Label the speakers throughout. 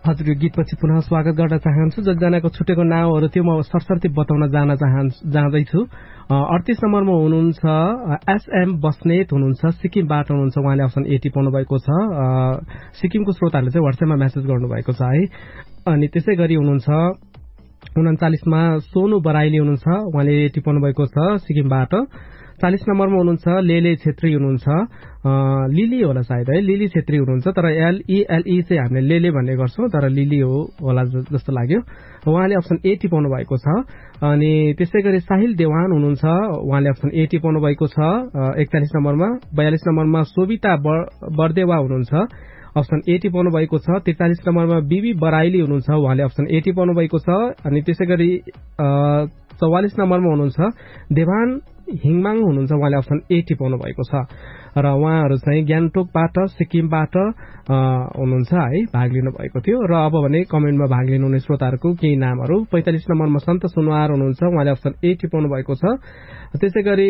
Speaker 1: हजुर गीतपछि पुनः स्वागत गर्न चाहन्छु। जतिजनाको छुटेको नाउँहरू थियो म सरसर्ती बताउन जाँदैछु। 38 नम्बरमा हुनुहुन्छ एसएम बस्नेत हुनुहुन्छ, सिक्किमबाट हुनुहुन्छ। उहाँले अप्सन ए टिपाउनु भएको छ। सिक्किमको श्रोताहरूले चाहिँ व्हाट्सएपमा मेसेज गर्नुभएको छ है। अनि त्यसै गरी हुनुहुन्छ 39 मा सोनु बराइली हुनुहुन्छ। उहाँले टिपाउनु भएको छ सिक्किमबाट। 40 नम्बरमा हुनुहुन्छ लेले छेत्री हुनुहुन्छ। लिली होला सायद है, लिली छेत्री हुनुहुन्छ। तर एलई चाहिँ हामीले लेले भन्ने गर्छौं, तर लिली हो होला जस्तो लाग्यो। उहाँले अप्सन ए टिपाउनु भएको छ। अनि त्यसै गरी साहिल देवान हुनुहुन्छ। उहाँले अप्सन ए टिपाउनु भएको छ 41 नम्बरमा। 42 नम्बरमा सोभिता बर्देवा हुनुहुन्छ, अप्सन ए टिपाउनु भएको छ। 43 नम्बरमा बिबी बराइली हुनुहुन्छ। उहाँले अप्सन ए टिपाउनु भएको छ। अनि त्यसै गरी 44 नम्बरमा हुनुहुन्छ देवान हिङमाङ हुनुहुन्छ। उहाँले अप्सन ए टिपाउनु भएको छ र उहाँहरू चाहिँ ग्यान्टोकबाट सिक्किमबाट हुनुहुन्छ है, भाग लिनु भएको थियो। र अब भने कमेन्टमा भाग लिनुहुने श्रोताहरूको केही नामहरू। 45 नम्बरमा सन्त सुनवार हुनुहुन्छ। उहाँले अप्सन ए टिपाउनु भएको छ। त्यसै गरी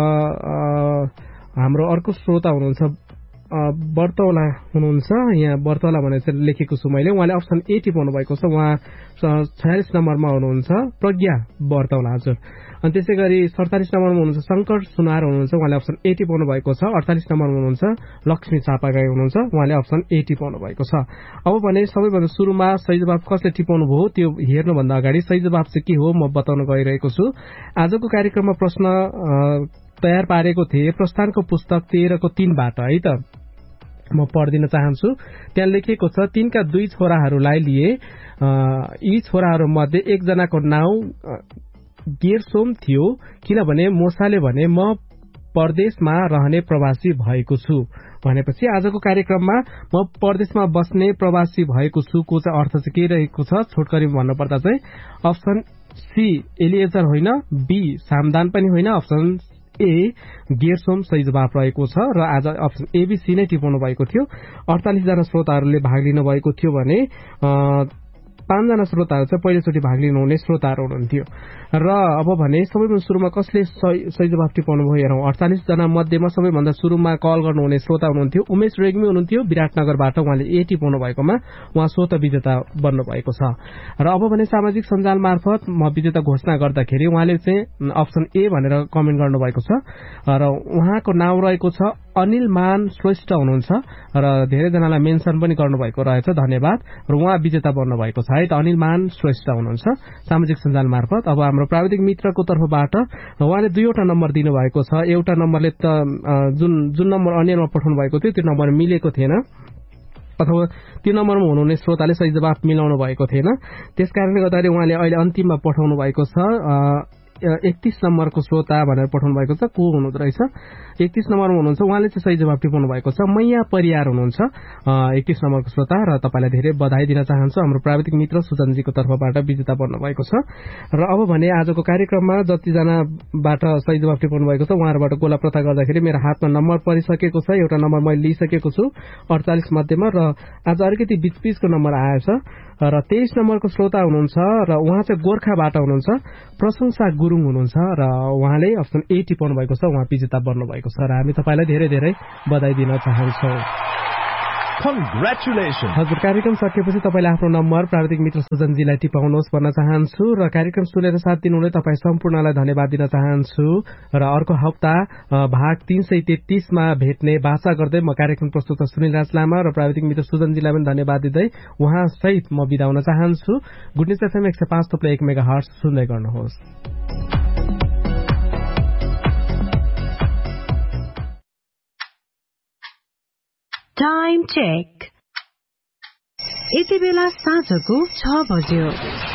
Speaker 1: हाम्रो अर्को श्रोता हुनुहुन्छ बर्तौला हुनुहुन्छ। यहाँ बर्तौला भनेर चाहिँ लेखेको छु मैले। उहाँले अप्सन ए टिपाउनु भएको छ। उहाँ 46 नम्बरमा हुनुहुन्छ प्रज्ञा बर्तौला हजुर। अनि त्यसै गरी 47 नम्बरमा हुनुहुन्छ शंकर सुनार हुनुहुन्छ। उहाँले अप्सन ए टिपाउनु भएको छ। 48 नम्बरमा हुनुहुन्छ लक्ष्मी चापागाई हुनुहुन्छ। उहाँले अप्सन ए टिपाउनु भएको छ। अब भने सबैभन्दा सुरुमा सही जवाब कसले टिपाउनु भयो त्यो हेर्नुभन्दा अगाडि सही जवाब चाहिँ के हो म बताउन गइरहेको छु। आजको कार्यक्रममा प्रश्न तयार पारेको थिए प्रस्थानको पुस्तक 13 को 3 बाट है त। म पढ्दिन चाहन्छु। त्यहाँ लेखिएको छ तिनका दुई छोराहरूलाई लिए यी छोराहरू मध्ये एकजनाको नाउँ गेरसोम थियो, किनभने मोसाले भने म परदेशमा रहने प्रवासी भएको छु भनेपछि आजको कार्यक्रममा म परदेशमा बस्ने प्रवासी भएको छु को चाहिँ अर्थ चाहिँ के रहेको छ छोटकरी भन्नुपर्दा चाहिँ अप्सन सी एलिएजर होइन, बी सामदान पनि होइन, अप्सन ए गेरसोम सही जवाब रहेको छ र आज अप्सन एबीसी नै टिपाउनु भएको थियो। 48 जना श्रोताहरूले भाग लिनु भएको थियो भने 5 जना श्रोताहरू चाहिँ पहिलोचोटि भाग लिनुहुने श्रोताहरू हुनुहुन्थ्यो। र अब भने सबैभन्दा सुरुमा कसले सही जवाब टिपाउनु भयो हेरौं। 48 जना मध्येमा सबैभन्दा सुरुमा कल गर्नुहुने श्रोता हुनुहुन्थ्यो उमेश रेग्मी हुनुहुन्थ्यो विराटनगरबाट। उहाँले ए टिपाउनु भएकोमा उहाँ स्वत विजेता बन्नु भएको छ। र अब भने सामाजिक सञ्जाल मार्फत म विजेता घोषणा गर्दाखेरि उहाँले चाहिँ अप्सन ए भनेर कमेन्ट गर्नुभएको छ र उहाँको नाम रहेको छ अनिल मान श्रेष्ठ हुनुहुन्छ र धेरै जनालाई मेन्सन पनि गर्नुभएको रहेछ, धन्यवाद। र उहाँ विजेता बन्नु भएको छ है त, अनिल मान श्रेष्ठ हुनुहुन्छ सामाजिक सञ्जाल मार्फत। अब हाम्रो प्राविधिक मित्रको तर्फबाट उहाँले दुईवटा नम्बर दिनुभएको छ। एउटा नम्बरले त जुन नम्बर अन्यमा पठाउनु भएको थियो त्यो नम्बर मिलेको थिएन अथवा त्यो नम्बरमा हुनुहुने श्रोताले सही जवाफ मिलाउनु भएको थिएन, त्यसकारणले गर्दाखेरि उहाँले अहिले अन्तिममा पठाउनु भएको छ 31 नम्बरको श्रोता भनेर पठाउनु भएको छ। को हुनुहुँदो रहेछ 31 नम्बरमा हुनुहुन्छ, उहाँले चाहिँ सही जवाफ टिपाउनु भएको छ। मैया परियार हुनुहुन्छ 31 नम्बरको श्रोता र तपाईलाई धेरै बधाई दिन चाहन्छु। हाम्रो प्राविधिक मित्र सुजनजीको तर्फबाट विजेता बन्नु भएको छ। र अब भने आजको कार्यक्रममा जतिजनाबाट सही जवाफ टिपाउनु भएको छ उहाँहरूबाट गोला प्रथा गर्दाखेरि मेरो हातमा नम्बर परिसकेको छ। एउटा नम्बर मैले लिइसकेको छु 48 मध्येमा र आज अलिकति बीचको नम्बर आएछ र 23 नम्बरको श्रोता हुनुहुन्छ र उहाँ चाहिँ गोर्खाबाट हुनुहुन्छ, प्रशंसा गुरुङ हुनुहुन्छ र उहाँले अप्सन ए टिपाउनु भएको छ। उहाँ विजेता बन्नु भएको छ र हामी तपाईलाई धेरै धेरै बधाई दिन चाहन्छौं।
Speaker 2: Congratulations!
Speaker 1: हजुर कार्यक्रम सकिएपछि तपाईले आफ्नो नम्बर प्राविधिक मित्र सुजनजीलाई टिपाउनुहोस् भन्न चाहन्छु र कार्यक्रम सुनेर साथ दिनुहुने तपाईँ सम्पूर्णलाई धन्यवाद दिन चाहन्छु। र अर्को हप्ता भाग 333 मा भेट्ने भाषा गर्दै म कार्यक्रम प्रस्तुता सुनिल राज लामा र प्राविधिक मित्र सुजनजीलाई पनि धन्यवाद दिँदै उहाँ सहित म बिदा हुन चाहन्छु। गुड न्युज एफएम 105.1 मेगाहर्ट्ज सुन्दै गर्नुहोस्।
Speaker 3: Time check. यति बेला साँझको 6 बज्यो।